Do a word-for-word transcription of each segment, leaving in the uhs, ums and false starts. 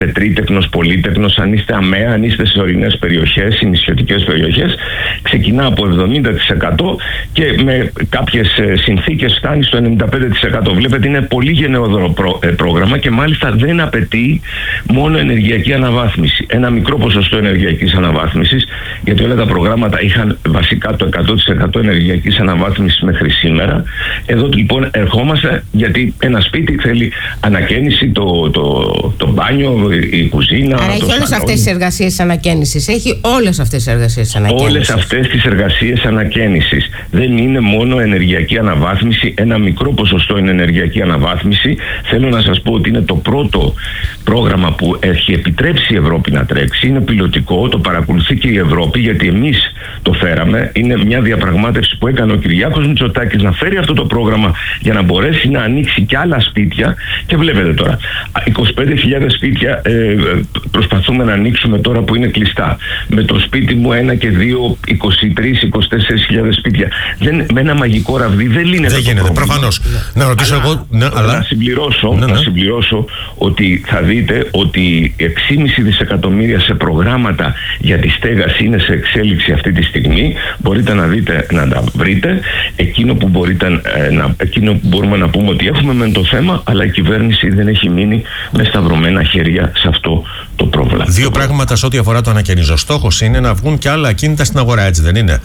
τρίτεκνος, πολύτεκνος, αν είστε ΑΜΕΑ, αν είστε σε ορεινές περιοχές, σε νησιωτικές περιοχές, ξεκινά από εβδομήντα τοις εκατό και με κάποιες συνθήκες φτάνει στο ενενήντα πέντε τοις εκατό. Βλέπετε, είναι πολύ γενναιόδωρο πρό, ε, πρόγραμμα και μάλιστα δεν απαιτεί μόνο ενεργειακή αναβάθμιση. Ένα μικρό ποσοστό ενεργειακής αναβάθμισης, γιατί όλα τα προγράμματα είχαν βασικά το εκατό τοις εκατό ενεργειακής αναβάθμισης μέχρι σήμερα. Εδώ λοιπόν ερχόμαστε γιατί ένα σπίτι θέλει ανακαίνιση, το, το, το μπάνιο, η κουζίνα. Άρα έχει όλες αυτές τις εργασίες ανακαίνισης. Έχει όλες αυτές τις εργασίες ανακαίνισης. Όλες αυτές τις εργασίες ανακαίνισης. Δεν είναι μόνο ενεργειακή αναβάθμιση. Ένα μικρό ποσοστό είναι ενεργειακή αναβάθμιση. Θέλω να σας πω ότι είναι το πρώτο πρόγραμμα που έχει επιτρέψει η Ευρώπη να τρέξει. Είναι πιλωτικό, το παρακολουθεί και η Ευρώπη, γιατί εμείς το φέραμε. Είναι μια διαπραγμάτευση που έκανε ο Κυριάκος Μητσοτάκης να φέρει αυτό το πρόγραμμα για να μπορέσει να ανοίξει και άλλα σπίτια. Και βλέπετε τώρα, είκοσι πέντε χιλιάδες σπίτια ε, προσπαθούμε να ανοίξουμε τώρα που είναι κλειστά. Με το σπίτι μου ένα και δύο, είκοσι τρεις με είκοσι τέσσερις χιλιάδες σπίτια. Δεν, με ένα μαγικό ραβδί δεν λύνεται. Δεν γίνεται, προφανώς. Να ρωτήσω αλλά, εγώ. Ναι, αλλά... Να συμπληρώσω, ναι, ναι. να συμπληρώσω ότι θα δείτε ότι έξι κόμμα πέντε δισεκατομμύρια σε προγράμματα για τη στέγαση είναι σε εξέλιξη αυτή τη στιγμή. Μπορείτε να δείτε, να τα βρείτε. Εκείνο που, μπορείτε, να, εκείνο που μπορούμε να πούμε ότι έχουμε μεν το θέμα, αλλά η κυβέρνηση δεν έχει μείνει με σταυρωμένα χέρια σε αυτό το πρόβλημα. Δύο το πράγματα σε ό,τι αφορά το ανακαινίζω. Στόχος είναι να βγουν και άλλα ακίνητα στην αγορά, έτσι δεν είναι?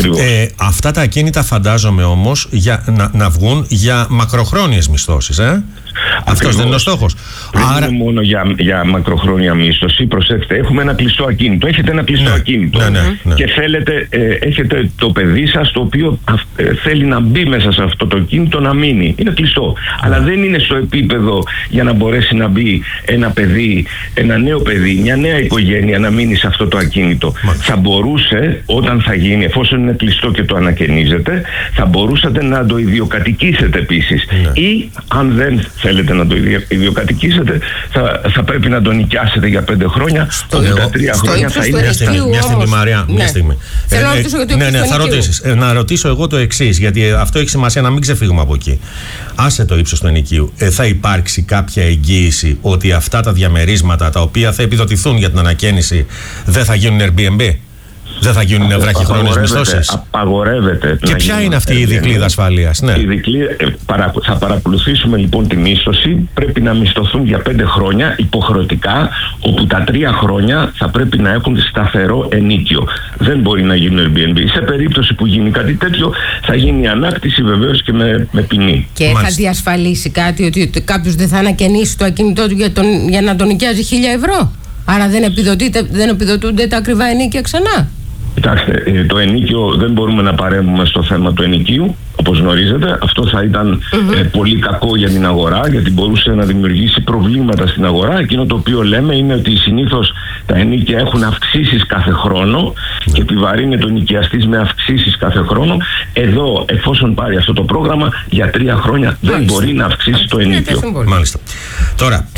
Ε, αυτά τα ακίνητα φαντάζομαι όμως για, να, να βγουν για μακροχρόνιες μισθώσεις, ε? Αυτός δεν είναι ο στόχος. Δεν Άρα... είναι μόνο για, για μακροχρόνια μίσθωση. Προσέξτε, έχουμε ένα κλειστό ακίνητο. Έχετε ένα κλειστό ναι, ακίνητο. Ναι, ναι, ναι. Και θέλετε, ε, έχετε το παιδί σας το οποίο ε, θέλει να μπει μέσα σε αυτό το ακίνητο, να μείνει. Είναι κλειστό. Ναι. Αλλά δεν είναι στο επίπεδο για να μπορέσει να μπει ένα παιδί, ένα νέο παιδί, μια νέα οικογένεια να μείνει σε αυτό το ακίνητο. Μάλιστα. Θα μπορούσε, όταν θα γίνει, εφόσον είναι κλειστό και το ανακαινίζετε, θα μπορούσατε να το ιδιοκατοικήσετε επίσης. Ναι. Ή αν δεν θέλετε να το ιδιοκατοικήσετε, θα, θα πρέπει να το νοικιάσετε για πέντε χρόνια. Στο τρία χρόνια θα είναι. Μια στιγμή, μια στιγμή Μαρία, ναι. μια στιγμή. Θέλω να ρωτήσω γιατί ναι, ναι, θα ρωτήσεις. Ε, να ρωτήσω εγώ το εξής, γιατί αυτό έχει σημασία να μην ξεφύγουμε από εκεί. Άσε το ύψος του ενοικίου. Ε, θα υπάρξει κάποια εγγύηση ότι αυτά τα διαμερίσματα τα οποία θα επιδοτηθούν για την ανακαίνιση δεν θα γίνουν Airbnb? Δεν θα γίνουν βραχυχρόνιες μισθώσεις? Απαγορεύεται. Και ποια είναι αυτή η δικλείδα ασφαλείας? Ναι. Η δικλείδα, παρα, θα παρακολουθήσουμε λοιπόν τη μίσθωση. Πρέπει να μισθωθούν για πέντε χρόνια υποχρεωτικά, όπου τα τρία χρόνια θα πρέπει να έχουν σταθερό ενίκιο. Δεν μπορεί να γίνουν Airbnb. Σε περίπτωση που γίνει κάτι τέτοιο, θα γίνει η ανάκτηση βεβαίως και με, με ποινή. Και Μάλιστα. Θα διασφαλίσει κάτι ότι κάποιος δεν θα ανακαινήσει το ακίνητό του για, τον, για να τον νοικιάζει χίλια ευρώ? Άρα δεν, δεν επιδοτούνται τα ακριβά ενίκια ξανά? Κοιτάξτε, το ενίκιο δεν μπορούμε να παρέμβουμε στο θέμα του ενοικίου, όπως γνωρίζετε. Αυτό θα ήταν mm-hmm. ε, πολύ κακό για την αγορά, γιατί μπορούσε να δημιουργήσει προβλήματα στην αγορά. Εκείνο το οποίο λέμε είναι ότι συνήθως τα ενίκια έχουν αυξήσεις κάθε χρόνο mm-hmm. και επιβαρύνει τον νοικιαστής με αυξήσεις κάθε χρόνο. Εδώ, εφόσον πάρει αυτό το πρόγραμμα, για τρία χρόνια Μάλιστα. δεν μπορεί να αυξήσει το ενίκιο. Μάλιστα. Τώρα,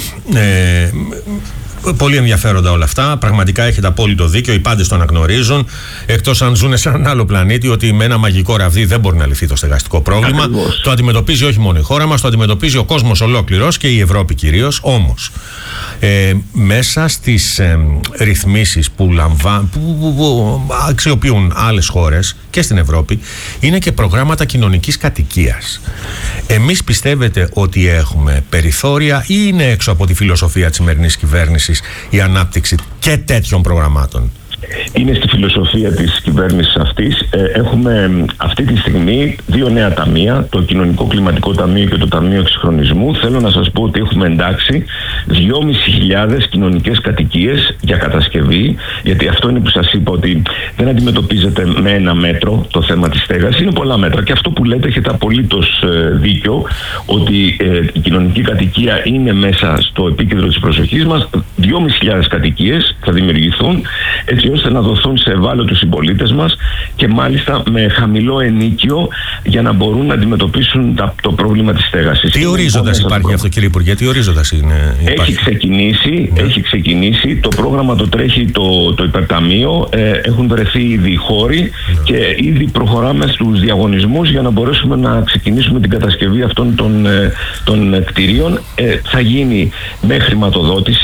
ε, πολύ ενδιαφέροντα όλα αυτά. Πραγματικά έχετε απόλυτο δίκιο. Οι πάντες το αναγνωρίζουν. Εκτός αν ζουν σε έναν άλλο πλανήτη, ότι με ένα μαγικό ραβδί δεν μπορεί να λυθεί το στεγαστικό πρόβλημα. Ακριβώς. Το αντιμετωπίζει όχι μόνο η χώρα μας, το αντιμετωπίζει ο κόσμος ολόκληρος και η Ευρώπη κυρίως. Όμως, ε, μέσα στις ε, ρυθμίσεις που, λαμβα... που, που, που αξιοποιούν άλλες χώρες και στην Ευρώπη, είναι και προγράμματα κοινωνικής κατοικίας. Εμείς πιστεύετε ότι έχουμε περιθώρια ή είναι έξω από τη φιλοσοφία της σημερινής κυβέρνησης η ανάπτυξη και τέτοιων προγραμμάτων? Είναι στη φιλοσοφία της κυβέρνησης αυτής. Ε, έχουμε αυτή τη στιγμή δύο νέα ταμεία, το Κοινωνικό Κλιματικό Ταμείο και το Ταμείο Εξυγχρονισμού. Θέλω να σας πω ότι έχουμε εντάξει δυόμισι χιλιάδες κοινωνικές κατοικίες για κατασκευή, γιατί αυτό είναι που σας είπα, ότι δεν αντιμετωπίζεται με ένα μέτρο το θέμα της στέγασης, είναι πολλά μέτρα. Και αυτό που λέτε έχετε απολύτως ε, δίκιο, ότι ε, η κοινωνική κατοικία είναι μέσα στο επίκεντρο της προσοχής μας. δυόμισι χιλιάδες κατοικίες θα δημιουργηθούν, έτσι ώστε να δοθούν σε ευάλωτους συμπολίτες μας και μάλιστα με χαμηλό ενίκιο, για να μπορούν να αντιμετωπίσουν τα, το πρόβλημα της στέγασης. Τι ορίζοντας υπάρχει αυτό, αυτό, κύριε Υπουργέ, τι ορίζοντας είναι? Υπάρχει. Έχει ξεκινήσει, ναι. έχει ξεκινήσει, το πρόγραμμα το τρέχει το, το υπερταμείο, ε, έχουν βρεθεί ήδη χώροι ναι. και ήδη προχωράμε στους διαγωνισμούς για να μπορέσουμε να ξεκινήσουμε την κατασκευή αυτών των, ε, των κτηρίων. Ε, θα γίνει με χρηματοδότηση.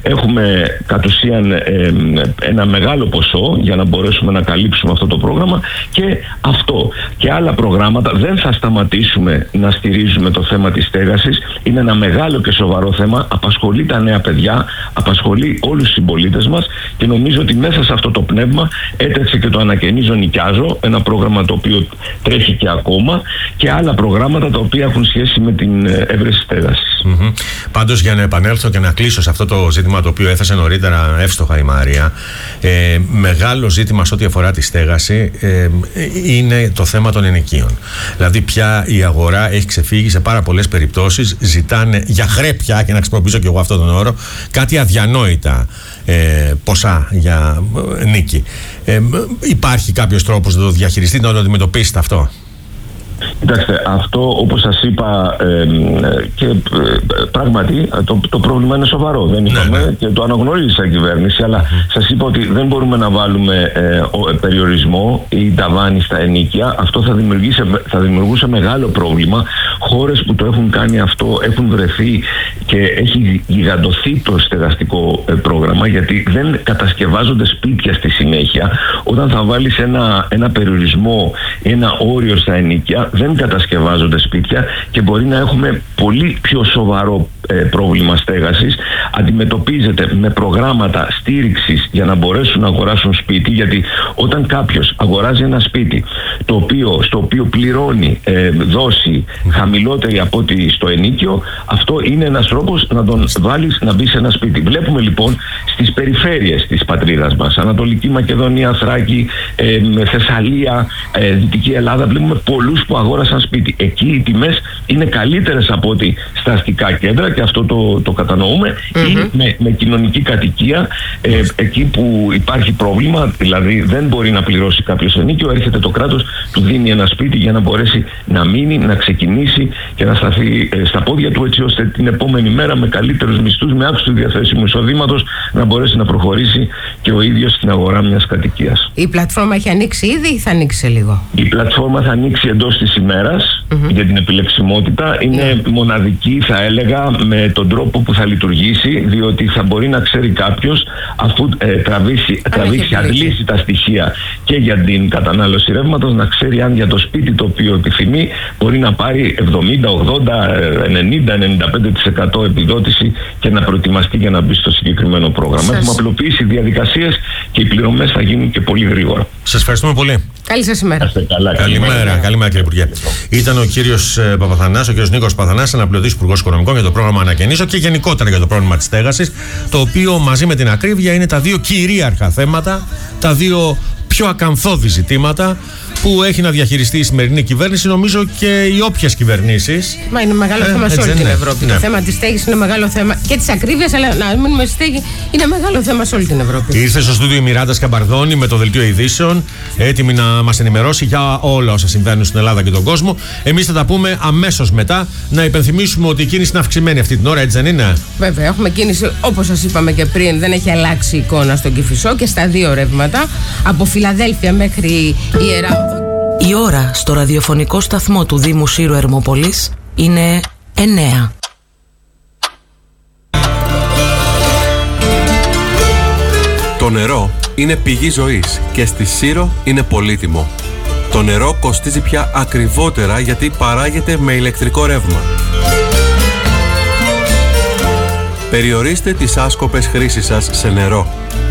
έχουμε κατ' ουσίαν ε, ένα μεγάλο ποσό για να μπορέσουμε να καλύψουμε αυτό το πρόγραμμα, και αυτό και άλλα προγράμματα. Δεν θα σταματήσουμε να στηρίζουμε το θέμα της στέγασης. Είναι ένα μεγάλο και σοβαρό θέμα, απασχολεί τα νέα παιδιά, απασχολεί όλους τους συμπολίτες μας, και νομίζω ότι μέσα σε αυτό το πνεύμα έτρεξε και το Ανακαινίζω Νοικιάζω, ένα πρόγραμμα το οποίο τρέχει και ακόμα, και άλλα προγράμματα τα οποία έχουν σχέση με την έβρεση στέγασης. Mm-hmm. Πάντως, για να επανέλθω και να κλείσω σε αυτό το ζήτημα το οποίο έθεσε νωρίτερα εύστοχα η Μαρία, ε, μεγάλο ζήτημα σε ό,τι αφορά τη στέγαση ε, είναι το θέμα των ενοικίων. Δηλαδή πια η αγορά έχει ξεφύγει σε πάρα πολλές περιπτώσεις, ζητάνε για χρέπια, και να χρησιμοποιήσω και εγώ αυτόν τον όρο, κάτι αδιανόητα ε, ποσά για ε, νίκη. Ε, υπάρχει κάποιος τρόπος να το διαχειριστείτε, να το αντιμετωπίσετε αυτό? Κοιτάξτε, αυτό όπως σας είπα ε, και ε, πράγματι το, το πρόβλημα είναι σοβαρό, δεν είπαμε, ναι, ναι. και το αναγνωρίζει η κυβέρνηση, αλλά mm. σας είπα ότι δεν μπορούμε να βάλουμε ε, ο, περιορισμό ή ταβάνι στα ενοίκια. Αυτό θα, θα δημιουργούσε μεγάλο πρόβλημα. Χώρες που το έχουν κάνει αυτό έχουν βρεθεί και έχει γιγαντωθεί το στεγαστικό ε, πρόγραμμα, γιατί δεν κατασκευάζονται σπίτια στη συνέχεια. Όταν θα βάλεις ένα, ένα περιορισμό, ένα όριο στα ενοίκια, δεν κατασκευάζονται σπίτια και μπορεί να έχουμε πολύ πιο σοβαρό ε, πρόβλημα στέγασης. Αντιμετωπίζεται με προγράμματα στήριξης για να μπορέσουν να αγοράσουν σπίτι, γιατί όταν κάποιος αγοράζει ένα σπίτι το οποίο, στο οποίο πληρώνει ε, δόση χαμηλότερη από ό,τι στο ενίκιο, αυτό είναι ένας τρόπος να τον βάλεις να μπει σε ένα σπίτι. Βλέπουμε λοιπόν στις περιφέρειες της πατρίδας μας, Ανατολική Μακεδονία, Θράκη, ε, Θεσσαλία, ε, Δυτική Ελλάδα, βλέπουμε πολλούς που αγόρασαν σπίτι. Εκεί οι τιμές είναι καλύτερες από ό,τι στα αστικά κέντρα, και αυτό το, το κατανοούμε. Mm-hmm. Ή με, με κοινωνική κατοικία, ε, εκεί που υπάρχει πρόβλημα, δηλαδή δεν μπορεί να πληρώσει κάποιος ενίκιο, έρχεται το κράτος, του δίνει ένα σπίτι για να μπορέσει να μείνει, να ξεκινήσει και να σταθεί ε, στα πόδια του, έτσι ώστε την επόμενη μέρα με καλύτερους μισθούς, με αύξηση του διαθέσιμου εισοδήματος, να μπορέσει να προχωρήσει και ο ίδιος στην αγορά μιας κατοικίας. Η πλατφόρμα έχει ανοίξει ήδη ή θα ανοίξει σε λίγο? Η πλατφόρμα θα ανοίξει εντός της ημέρας mm-hmm. για την επιλεξιμότητα. Είναι yeah. μοναδική, θα έλεγα, με τον τρόπο που θα λειτουργήσει, διότι θα μπορεί να ξέρει κάποιος, αφού ε, τραβήσει, τραβήξει, αντλήσει τα στοιχεία και για την κατανάλωση ρεύματος, να ξέρει αν για το σπίτι το οποίο επιθυμεί μπορεί να πάρει εβδομήντα, ογδόντα, ενενήντα, ενενήντα πέντε τοις εκατό επιδότηση και να προετοιμαστεί για να μπει στο συγκεκριμένο πρόγραμμα. Σας... Έχουμε απλοποιήσει διαδικασίες και οι πληρωμές θα γίνουν και πολύ γρήγορα. Σας ευχαριστούμε πολύ. Καλή σας ημέρα. Καλά, καλημέρα, καλημέρα, καλημέρα κύριε Υπουργέ. Ήταν ο κύριος Παπαθανάς, ο κύριος Νίκος Παπαθανάς, αναπληρωτής Υπουργός Οικονομικών, για το πρόγραμμα Ανακαινίζω και γενικότερα για το πρόβλημα της στέγασης, το οποίο μαζί με την ακρίβεια είναι τα δύο κυρίαρχα θέματα, τα δύο πιο ακαθόδη ζητήματα που έχει να διαχειριστεί η σημερινή κυβέρνηση, νομίζω και οι όποιες κυβερνήσεις. Μα είναι μεγάλο ε, θέμα σε όλη την Ευρώπη. Ναι. Το θέμα της στέγης είναι μεγάλο θέμα και της ακρίβειας, αλλά να μείνουμε στη στέγη είναι μεγάλο θέμα σε όλη την Ευρώπη. Ήρθε στο στούντιο η Μιράντα Σκαμπαρδόνη με το δελτίο ειδήσεων, έτοιμη να μας ενημερώσει για όλα όσα συμβαίνουν στην Ελλάδα και τον κόσμο. Εμείς θα τα πούμε αμέσως μετά. Να υπενθυμίσουμε ότι η κίνηση είναι αυξημένη αυτή την ώρα, έτσι δεν είναι? Βέβαια, έχουμε κίνηση, όπως σας είπαμε και πριν, δεν έχει αλλάξει η εικόνα στον Κηφισό και στα δύο ρεύματα, από Φιλαδέλφια μέχρι Ιερά. Η ώρα στο ραδιοφωνικό σταθμό του Δήμου Σύρου Ερμόπολης είναι εννέα. Το νερό είναι πηγή ζωής και στη Σύρο είναι πολύτιμο. Το νερό κοστίζει πια ακριβότερα γιατί παράγεται με ηλεκτρικό ρεύμα. Περιορίστε τις άσκοπες χρήσεις σας σε νερό.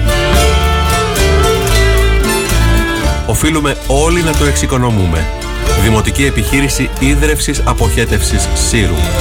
Οφείλουμε όλοι να το εξοικονομούμε. Δημοτική Επιχείρηση Ίδρευσης Αποχέτευσης Σύρου.